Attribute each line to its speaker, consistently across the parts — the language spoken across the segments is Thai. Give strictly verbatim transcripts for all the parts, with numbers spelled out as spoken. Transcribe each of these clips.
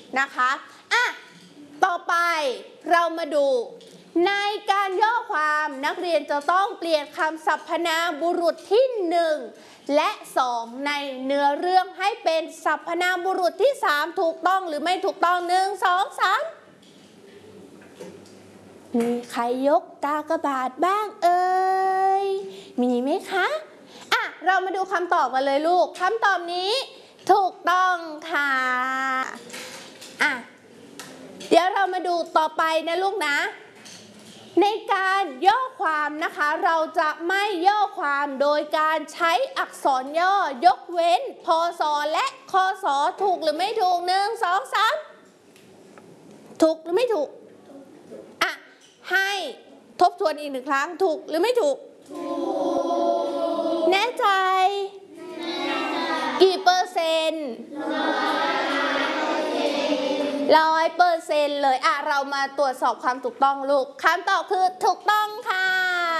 Speaker 1: นะคะอ่ะต่อไปเรามาดูในการย่อความนักเรียนจะต้องเปลี่ยนคำสรรพนามบุรุษที่หนึ่งและสองในเนื้อเรื่องให้เป็นสรรพนามบุรุษที่สามถูกต้องหรือไม่ถูกต้องหนึ่งสองสามมีใครยกกากบาทบ้างเอ่ยมีไหมคะอ่ะเรามาดูคำตอบกันเลยลูกคำตอบนี้ถูกต้องค่ะอ่ะเดี๋ยวเรามาดูต่อไปนะลูกนะในการย่อความนะคะเราจะไม่ย่อความโดยการใช้อักษรย่อยกเว้นพศและคศถูกหรือไม่ถูกหนึ่งสองสามถูกหรือไม่ถูกอ่ะให้ทบทวนอีกหนึ่งครั้งถูกหรือไม่ถูกถูกแน่ใจกี่เปอร์เซ็นต์ร้อยเปอร์เซ็นต์เลยอ่ะเรามาตรวจสอบความถูกต้องลูกคำตอบคือถูกต้องค่ะ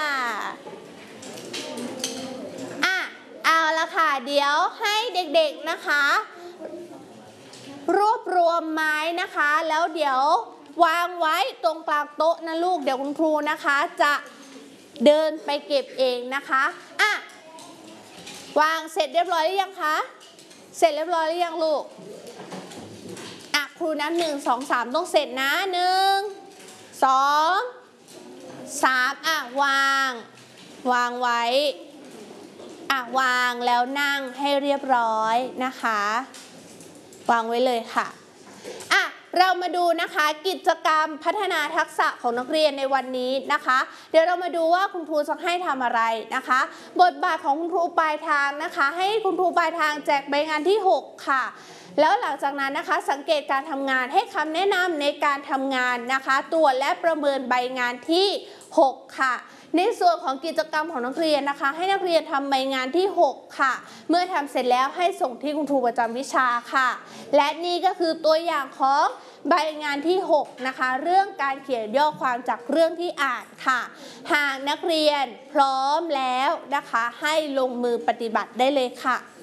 Speaker 1: อ่ะเอาละค่ะเดี๋ยวให้เด็กๆนะคะรวบรวมไม้นะคะแล้วเดี๋ยววางไว้ตรงกลางโต๊ะนะลูกเดี๋ยวคุณครูนะคะจะเดินไปเก็บเองนะคะอ่ะวางเสร็จเรียบร้อยหรือยังคะเสร็จเรียบร้อยหรือยังลูกอ่ะครูนับหนึ่งสองสามต้องเสร็จนะหนึ่งสองสามอ่ะวางวางไว้อ่ะวางแล้วนั่งให้เรียบร้อยนะคะวางไว้เลยค่ะอ่ะเรามาดูนะคะกิจกรรมพัฒนาทักษะของนักเรียนในวันนี้นะคะเดี๋ยวเรามาดูว่าคุณครูจะให้ทำอะไรนะคะบทบาทของคุณครูปลายทางนะคะให้คุณครูปลายทางแจกใบงานที่หกค่ะแล้วหลังจากนั้นนะคะสังเกตการทำงานให้คำแนะนำในการทำงานนะคะตรวจและประเมินใบงานที่หกค่ะในส่วนของกิจกรรมของนักเรียนนะคะให้นักเรียนทำใบงานที่หกค่ะเมื่อทำเสร็จแล้วให้ส่งที่คุณครูประจำวิชาค่ะและนี่ก็คือตัวอย่างของใบงานที่หกนะคะเรื่องการเขียนย่อความจากเรื่องที่อ่านค่ะหากนักเรียนพร้อมแล้วนะคะให้ลงมือปฏิบัติได้เลยค่ะ